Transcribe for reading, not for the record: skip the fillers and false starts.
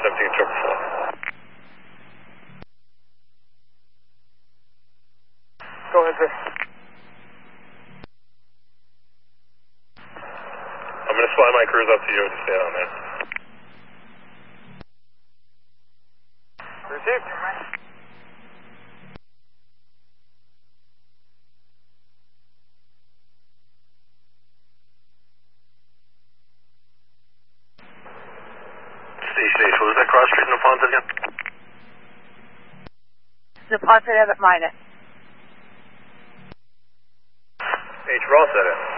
17 444. Go ahead, sir. I'm going to fly my crews up to you and stay on there. Received. Station, what was that cross street in Neponset again? Neponset, have it minus. H, we're all set in.